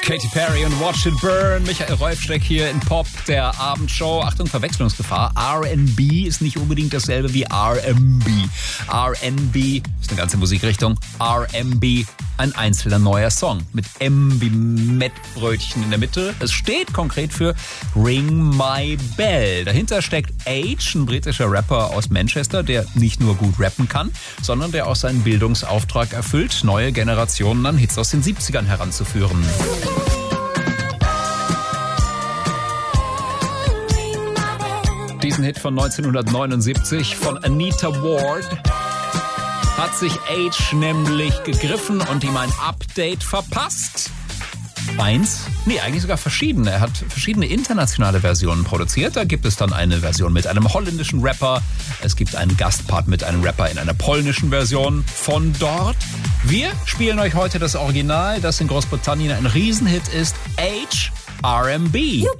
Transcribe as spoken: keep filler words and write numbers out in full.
Katy Perry und Watch It Burn. Michael Rolfsteck hier in Pop, der Abendshow. Achtung, Verwechslungsgefahr. R and B ist nicht unbedingt dasselbe wie R M B. R and B ist eine ganze Musikrichtung. R M B, ein einzelner neuer Song mit M wie Mettbrötchen in der Mitte. Es steht konkret für Ring My Bell. Dahinter steckt Age, ein britischer Rapper aus Manchester, der nicht nur gut rappen kann, sondern der auch seinen Bildungsauftrag erfüllt, neue Generationen an Hits aus den siebzigern heranzuführen. Diesen Hit von neunzehnhundertneunundsiebzig von Anita Ward hat sich Age nämlich gegriffen und ihm ein Update verpasst. Eins? Nee, eigentlich sogar verschiedene. Er hat verschiedene internationale Versionen produziert. Da gibt es dann eine Version mit einem holländischen Rapper. Es gibt einen Gastpart mit einem Rapper in einer polnischen Version von dort. Wir spielen euch heute das Original, das in Großbritannien ein Riesenhit ist. Age, R and B.